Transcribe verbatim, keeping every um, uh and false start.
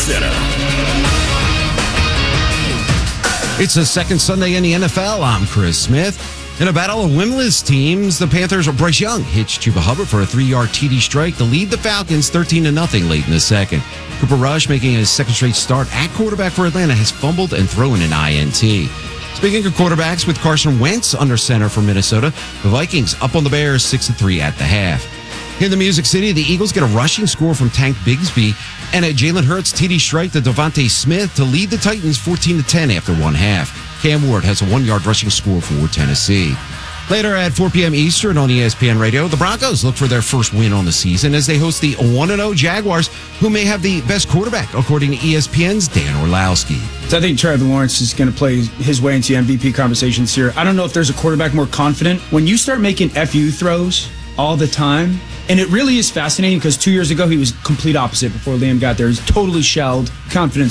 Center. It's the second Sunday in the N F L. I'm Chris Smith. In a battle of winless teams, the Panthers' Bryce Young hits Chuba Hubbard for a three-yard T D strike to lead the Falcons thirteen to nothing late in the second. Cooper Rush, making his second straight start at quarterback for Atlanta, has fumbled and thrown an I N T. Speaking of quarterbacks, with Carson Wentz under center for Minnesota, the Vikings up on the Bears six to three at the half. In the Music City, the Eagles get a rushing score from Tank Bigsby and a Jalen Hurts T D strike to Devontae Smith to lead the Titans fourteen to ten after one half. Cam Ward has a one-yard rushing score for Tennessee. Later at four p.m. Eastern on E S P N Radio, the Broncos look for their first win on the season as they host the one and oh Jaguars, who may have the best quarterback, according to E S P N's Dan Orlowski. So I think Trevor Lawrence is going to play his way into M V P conversations here. I don't know if there's a quarterback more confident. When you start making F U throws all the time, and it really is fascinating because two years ago he was complete opposite before Liam got there. He's totally shelled, confidence